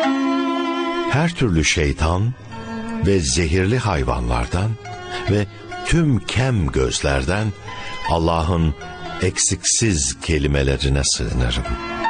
Her türlü şeytan ve zehirli hayvanlardan ve tüm kem gözlerden Allah'ın eksiksiz kelimelerine sığınırım.